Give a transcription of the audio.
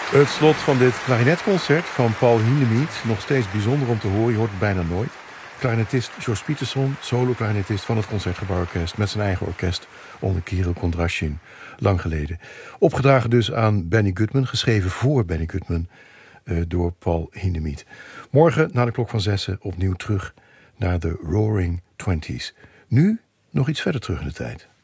Het slot van dit klarinetconcert van Paul Hindemith, nog steeds bijzonder om te horen, je hoort het bijna nooit. Klarinetist George Peterson, solo-klarinetist van het Concertgebouworkest met zijn eigen orkest onder Kirill Kondrasjin, lang geleden. Opgedragen dus aan Benny Goodman, geschreven voor Benny Goodman door Paul Hindemith. Morgen na de klok van 6 opnieuw terug naar de Roaring Twenties. Nu nog iets verder terug in de tijd.